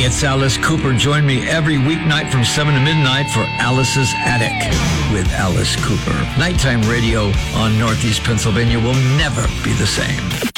it's Alice Cooper. Join me every weeknight from 7 to midnight for Alice's Attic with Alice Cooper. Nighttime radio on Northeast Pennsylvania will never be the same.